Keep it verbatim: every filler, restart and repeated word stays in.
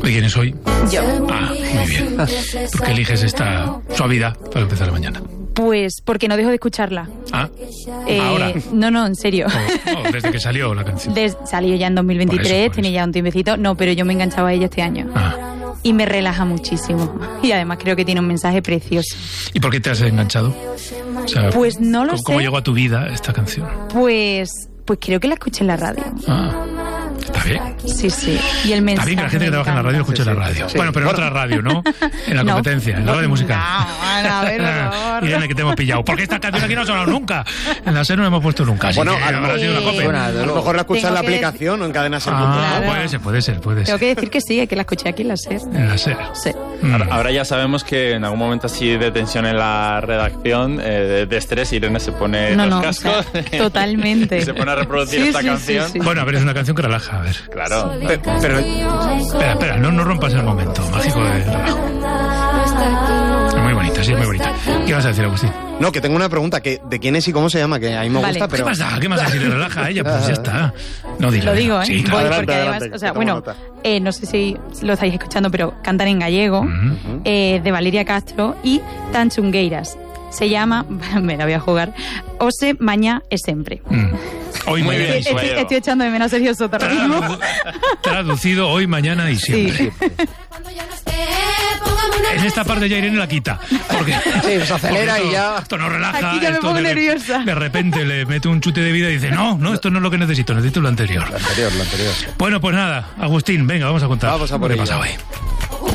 ¿De quién es hoy? Yo. Ah, muy bien. ¿Por qué eliges esta suavidad para empezar la mañana? Pues porque no dejo de escucharla. Ah, Eh, ahora. No, no, en serio. O, o desde que salió la canción. Des- salió ya en dos mil veintitrés, Por eso, por tiene eso. ya un tiempecito. No, pero yo me enganchaba a ella este año. Ah. Y me relaja muchísimo. Y además creo que tiene un mensaje precioso. ¿Y por qué te has enganchado? O sea, Pues no lo ¿cómo, ¿Cómo sé. llegó a tu vida esta canción? Pues, pues creo que la escuché en la radio. Ah, está bien. Sí, sí. Y el mensaje. Está bien que la gente que me trabaja en la radio escuche Sí, la sí. radio. Sí. Bueno, pero en otra radio, ¿no? En la No. competencia, en la radio musical. No, a ver, por favor. Irene, que te hemos pillado. Porque esta canción aquí no ha sonado nunca. En la SER no la hemos puesto nunca. Así Bueno, que a lo habrá mejor- sido una cope. Bueno, a lo mejor la escuchas en la Tengo que aplicación o en cadena ser. Ah, Claro. puede ser, puede ser, puede Tengo ser. que decir que sí, que la escuché aquí en la SER. En la SER. Sí. Mm. Ahora ya sabemos que en algún momento así de tensión en la redacción, eh, de, de estrés, Irene se pone No, los no, o cascos sea, totalmente. y se pone a reproducir Sí, esta sí, sí, canción. sí. Bueno, a ver, es una canción que relaja, a ver. Claro. Pe- Pero, Espera, espera, no, no rompas el momento mágico de relajo. Es muy bonita, sí, es muy bonita. ¿Qué vas a decir, Agustín? no, que tengo una pregunta, que ¿de quién es y cómo se llama? Que a mí me Vale. gusta, ¿Qué pero... pasa? ¿Qué más da? Si le relaja a ella, pues ya está. No, dilo. Lo digo, ¿eh? Sí, Voy claro. Adelante, porque además, adelante, o sea, que tomo bueno, nota. eh, no sé si lo estáis escuchando, pero cantan en gallego, Ujú. eh, de Valeria Castro y Tanchungueiras. Se llama, me la voy a jugar, Ose Mañá e Sempre. Mm. Hoy, Muy mañana bien, y Estoy, siempre. estoy echando de menos a Sergio Sotorrismo. Tradu- Traducido hoy, mañana y siempre. En esta parte ya Irene la quita. Porque, Sí, se acelera porque y esto- ya- Esto no relaja. Aquí ya me esto pongo de, nerviosa. De repente le mete un chute de vida y dice, no, no, esto no es lo que necesito, necesito lo anterior. Lo anterior, lo anterior. Bueno, pues nada, Agustín, venga, vamos a contar Vamos a por lo que ello. pasa hoy.